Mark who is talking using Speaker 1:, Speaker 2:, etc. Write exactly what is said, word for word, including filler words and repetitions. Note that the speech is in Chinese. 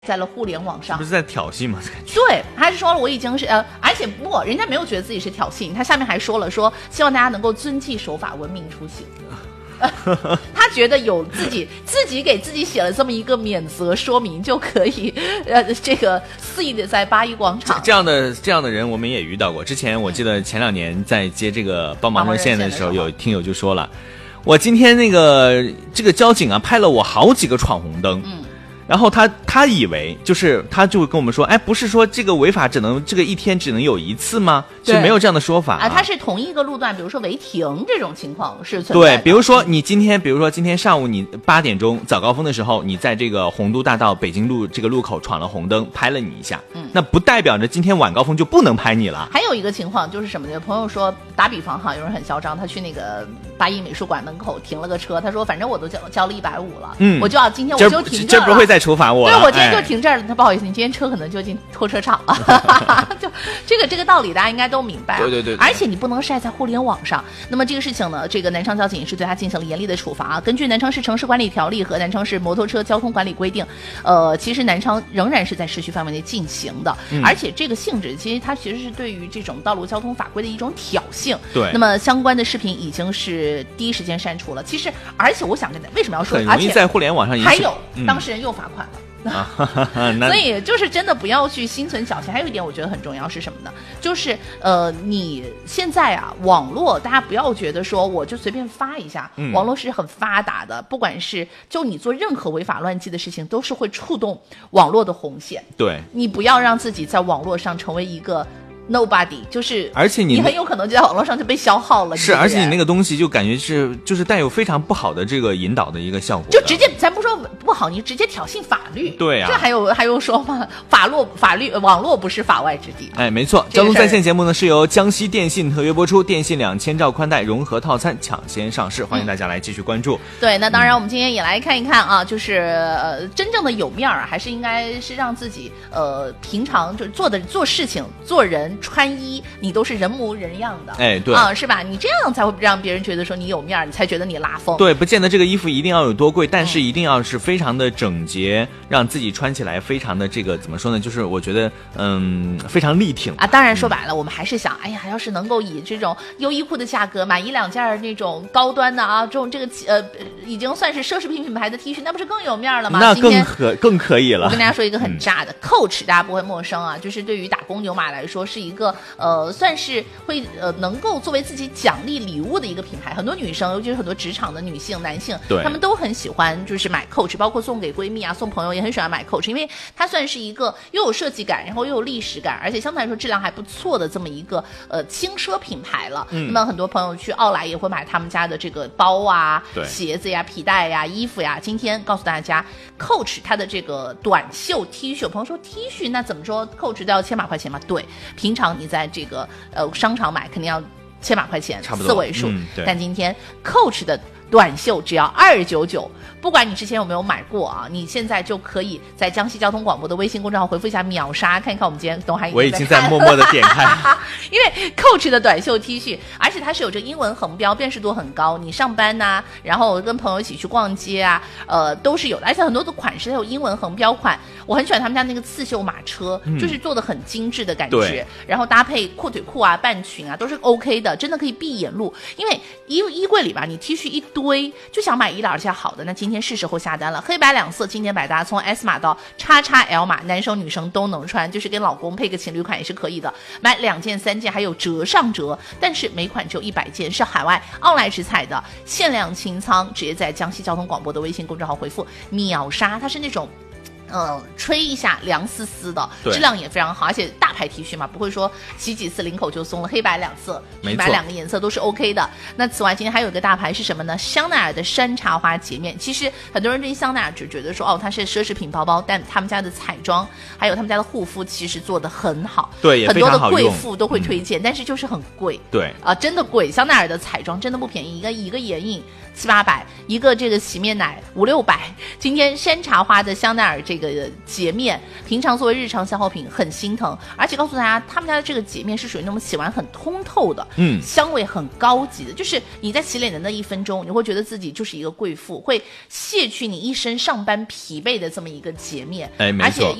Speaker 1: 在了互联网上，
Speaker 2: 不是在挑衅吗？
Speaker 1: 对，他是说了我已经是呃，而且不过人家没有觉得自己是挑衅，他下面还说了说希望大家能够遵纪守法，文明出行。他觉得有自己自己给自己写了这么一个免责说明就可以，呃，这个肆意的在八一广场。
Speaker 2: 这样的这样的人我们也遇到过。之前我记得前两年在接这个帮忙热线的时候，有听友就说了，我今天那个这个交警啊拍了我好几个闯红灯。嗯。然后他他以为就是他就跟我们说，哎，不是说这个违法只能这个一天只能有一次吗？是没有这样的说法啊。
Speaker 1: 它是同一个路段，比如说违停这种情况是存在的。
Speaker 2: 对，比如说你今天，比如说今天上午你八点钟早高峰的时候，你在这个洪都大道北京路这个路口闯了红灯，拍了你一下，嗯，那不代表着今天晚高峰就不能拍你了。
Speaker 1: 还有一个情况就是什么呢？朋友说，打比方哈，有人很嚣张，他去那个八一美术馆门口停了个车，他说反正我都交交了一百五了，嗯，我就要今天我就停这儿了，
Speaker 2: 这不会再处罚我了。
Speaker 1: 对，我今天就停这儿了。他不好意思，你今天车可能就进拖车场了。就这个这个道理，大家应该都明白、啊。
Speaker 2: 对对 对, 对。
Speaker 1: 而且你不能晒在互联网上。那么这个事情呢，这个南昌交警是对他进行了严厉的处罚。根据南昌市城市管理条例和南昌市摩托车交通管理规定，呃，其实南昌仍然是在市区范围内进行的。嗯、而且这个性质，其实它其实是对于这种道路交通法规的一种挑衅。
Speaker 2: 对。
Speaker 1: 那么相关的视频已经是第一时间删除了。其实，而且我想跟为什么要说，
Speaker 2: 很容易在互联网上引起，
Speaker 1: 还有、
Speaker 2: 嗯、
Speaker 1: 当事人又罚款了。
Speaker 2: 啊、
Speaker 1: 所以就是真的不要去心存侥幸。还有一点我觉得很重要是什么呢？就是呃，你现在啊，网络大家不要觉得说我就随便发一下、嗯、网络是很发达的，不管是就你做任何违法乱纪的事情都是会触动网络的红线。
Speaker 2: 对，
Speaker 1: 你不要让自己在网络上成为一个nobody， 就是
Speaker 2: 而且你
Speaker 1: 你很有可能就在网络上就被消耗了。
Speaker 2: 是，而且你那个东西就感觉是就是带有非常不好的这个引导的一个效果，
Speaker 1: 就直接咱不说不好，你直接挑衅法律。
Speaker 2: 对啊，
Speaker 1: 这还有还有说吗？法律法律网络不是法外之地。
Speaker 2: 哎，没错。交通在线节目呢是由江西电信特约播出，电信两千兆宽带融合套餐抢先上市，欢迎大家来继续关注。
Speaker 1: 嗯、对，那当然我们今天也来看一看啊，就是呃真正的有面儿，还是应该是让自己呃平常就是做的做事情、做人、穿衣。你都是人模人样的，
Speaker 2: 哎，对
Speaker 1: 啊，是吧？你这样才会让别人觉得说你有面儿，你才觉得你拉风。
Speaker 2: 对，不见得这个衣服一定要有多贵，但是一定要是非常的整洁，让自己穿起来非常的这个怎么说呢？就是我觉得嗯非常力挺
Speaker 1: 啊。当然说白了，嗯、我们还是想，哎呀，要是能够以这种优衣库的价格买一两件那种高端的啊，这种这个呃已经算是奢侈品品牌的 T 恤，那不是更有面了吗？
Speaker 2: 那更可更可以了。
Speaker 1: 我跟大家说一个很炸的、嗯、Coach， 大家不会陌生啊，就是对于打工牛马来说是一个呃。算是会呃能够作为自己奖励礼物的一个品牌，很多女生，尤其是很多职场的女性、男性，他们都很喜欢就是买 Coach， 包括送给闺蜜啊、送朋友也很喜欢买 Coach， 因为它算是一个又有设计感，然后又有历史感，而且相对来说质量还不错的这么一个呃轻奢品牌了。嗯、那么很多朋友去奥莱也会买他们家的这个包啊、鞋子呀、皮带呀、衣服呀。今天告诉大家 ，Coach 它的这个短袖 T 恤，朋友说 T 恤那怎么说 Coach 都要千把块钱吗？对，平常你在这个呃商场买肯定要千把块钱，
Speaker 2: 差不多
Speaker 1: 四位数、
Speaker 2: 嗯、
Speaker 1: 但今天 Coach 的短袖只要二九九，不管你之前有没有买过啊，你现在就可以在江西交通广播的微信公众号回复一下秒杀，看一看我们今天东海
Speaker 2: 我已经在默默的点开
Speaker 1: 因为 Coach 的短袖 T 恤，而且它是有着英文横标，辨识度很高，你上班呐、啊，然后跟朋友一起去逛街啊，呃，都是有的，而且很多的款式它有英文横标款，我很喜欢他们家那个刺绣马车、嗯、就是做的很精致的感觉，然后搭配阔腿裤啊、半裙啊都是 OK 的，真的可以闭眼路。因为衣衣柜里吧，你 T 恤一堆，就想买一两件好的，那今天是时候下单了。黑白两色经典百搭，从 S 码到 X X L 码，男生女生都能穿，就是跟老公配个情侣款也是可以的。买两件三件还有折上折，但是每款只有一百件，是海外奥莱直采的限量清仓，直接在江西交通广播的微信公众号回复秒杀，它是那种呃，吹一下凉丝丝的，质量也非常好，而且大牌 T 恤嘛，不会说洗几次领口就松了，黑白两色，买两个颜色都是 OK 的。那此外，今天还有一个大牌是什么呢？香奈儿的山茶花洁面。其实很多人对香奈儿只觉得说，哦，它是奢侈品包包，但他们家的彩妆还有他们家的护肤其实做得很好，
Speaker 2: 对，也
Speaker 1: 很
Speaker 2: 非常好用，
Speaker 1: 很多的贵妇都会推荐、嗯，但是就是很贵，
Speaker 2: 对
Speaker 1: 啊、呃，真的贵。香奈儿的彩妆真的不便宜，一个一个眼影七八百，一个这个洗面奶五六百。今天山茶花的香奈儿这个。 个洁面，平常作为日常消耗品很心疼。而且告诉大家，他们家的这个洁面是属于那种洗完很通透的，嗯，香味很高级的，就是你在洗脸的那一分钟，你会觉得自己就是一个贵妇，会卸去你一身上班疲惫的这么一个洁面，
Speaker 2: 哎，没错。
Speaker 1: 而且